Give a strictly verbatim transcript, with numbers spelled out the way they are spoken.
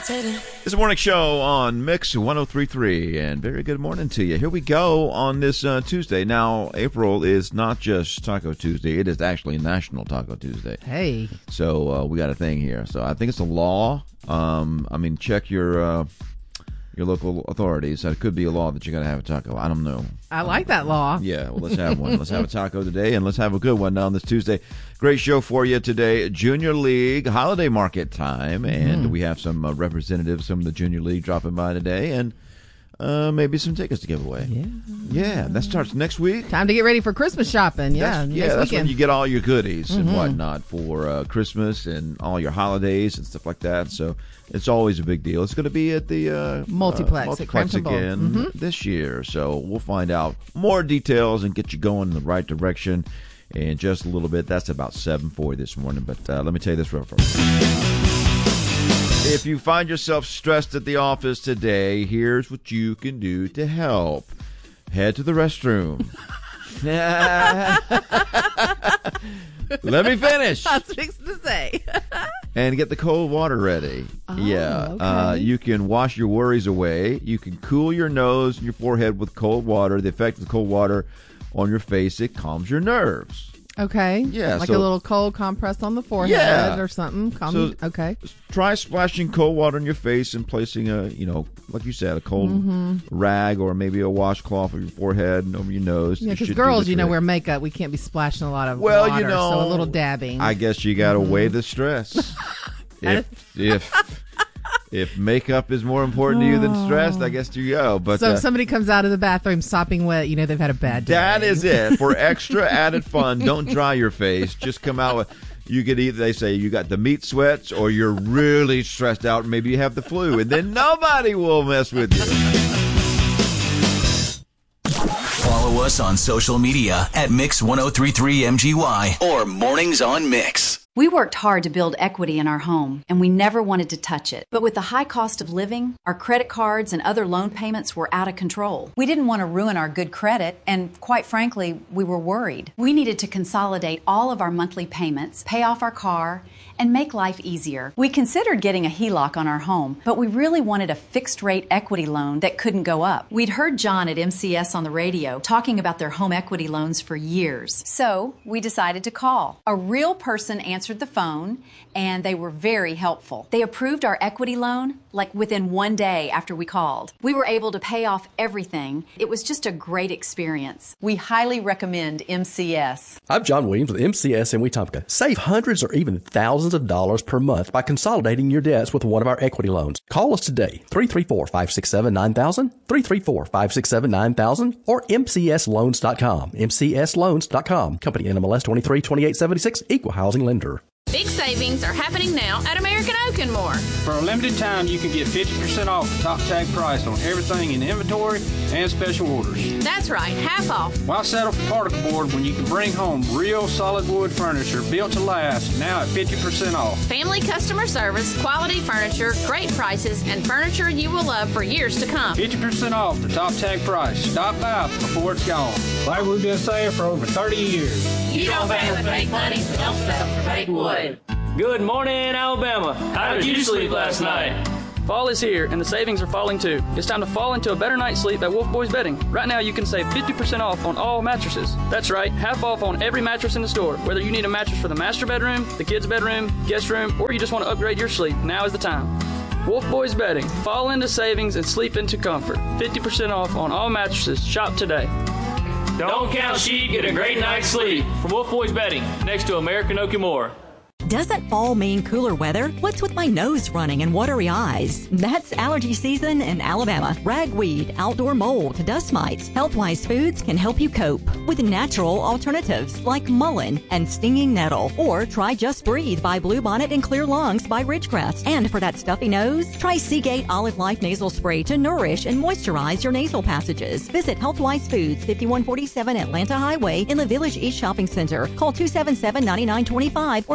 It's a morning show on Mix ten thirty-three, and very good morning to you. Here we go on this uh, Tuesday. Now, April is not just Taco Tuesday, it is actually National Taco Tuesday. Hey. So uh, we got a thing here. So I think it's a law. Um, I mean, check your uh, your local authorities. It could be a law that you got to have a taco. I don't know. I like that law. Yeah, well, let's have one. Let's have a taco today, and let's have a good one on this Tuesday. Great show for you today. Junior League holiday market time, and mm. we have some uh, representatives from the Junior League dropping by today, and uh, maybe some tickets to give away. Yeah, yeah, that starts next week. Time to get ready for Christmas shopping. Yeah, that's, next yeah, that's weekend. when you get all your goodies mm-hmm. and whatnot for uh, Christmas and all your holidays and stuff like that. So it's always a big deal. It's going to be at the uh, multiplex, uh, multiplex at again mm-hmm. this year. So we'll find out more details and get you going in the right direction in just a little bit. That's about seven forty this morning. But uh, let me tell you this real first. If you find yourself stressed at the office today, here's what you can do to help. Head to the restroom. Let me finish. I was fixing to say. And get the cold water ready. Oh, yeah. okay. Uh, you can wash your worries away. You can cool your nose and your forehead with cold water. The effect of the cold water on your face, it calms your nerves. Okay. Yeah. Like so, a little cold compress on the forehead yeah. or something. Calm, so okay. Try splashing cold water on your face and placing a, you know, like you said, a cold mm-hmm. rag or maybe a washcloth over your forehead and over your nose. Yeah, because girls, you know, wear makeup. We can't be splashing a lot of well, water, you know, so a little dabbing. I guess you got to mm-hmm. weigh the stress. if if if makeup is more important to you than stress, I guess you go. But so if uh, somebody comes out of the bathroom sopping wet, you know they've had a bad day. That is it. For extra added fun, don't dry your face. Just come out with, you could either, they say you got the meat sweats or you're really stressed out and maybe you have the flu, and then nobody will mess with you. Follow us on social media at Mix ten thirty-three M G Y or Mornings on Mix. We worked hard to build equity in our home, and we never wanted to touch it. But with the high cost of living, our credit cards and other loan payments were out of control. We didn't want to ruin our good credit, and quite frankly, we were worried. We needed to consolidate all of our monthly payments, pay off our car, and make life easier. We considered getting a H E L O C on our home, but we really wanted a fixed-rate equity loan that couldn't go up. We'd heard John at M C S on the radio talking about their home equity loans for years. So we decided to call. A real person answered the phone, and they were very helpful. They approved our equity loan like within one day after we called. We were able to pay off everything. It was just a great experience. We highly recommend M C S. I'm John Williams with M C S in Wetumpka. Save hundreds or even thousands of dollars per month by consolidating your debts with one of our equity loans. Call us today, three three four, five six seven, nine thousand, three three four, five six seven, nine thousand, or M C S loans dot com, M C S loans dot com. Company N M L S twenty-three twenty-eight seventy-six, Equal Housing Lender. Big savings are happening now at American Oak and More. For a limited time, you can get fifty percent off the top tag price on everything in inventory and special orders. That's right, half off. Why settle for particle board when you can bring home real solid wood furniture built to last, now at fifty percent off? Family customer service, quality furniture, great prices, and furniture you will love for years to come. fifty percent off the top tag price. Stop by before it's gone. Like we've been saying for over thirty years. You don't pay with fake money, so don't settle for fake wood. Good morning, Alabama. How did you sleep last night? Fall is here, and the savings are falling too. It's time to fall into a better night's sleep at Wolf Boys Bedding. Right now, you can save fifty percent off on all mattresses. That's right, half off on every mattress in the store. Whether you need a mattress for the master bedroom, the kids' bedroom, guest room, or you just want to upgrade your sleep, now is the time. Wolf Boys Bedding. Fall into savings and sleep into comfort. fifty percent off on all mattresses. Shop today. Don't count sheep, get a great night's sleep. From Wolf Boys Bedding, next to American Oak and More. Doesn't fall mean cooler weather? What's with my nose running and watery eyes? That's allergy season in Alabama. Ragweed, outdoor mold, dust mites. Healthwise Foods can help you cope with natural alternatives like mullein and stinging nettle. Or try Just Breathe by Bluebonnet and Clear Lungs by Ridgecrest. And for that stuffy nose, try Seagate Olive Life Nasal Spray to nourish and moisturize your nasal passages. Visit Healthwise Foods, fifty-one forty-seven Atlanta Highway in the Village East Shopping Center. Call two seven seven, nine nine two five or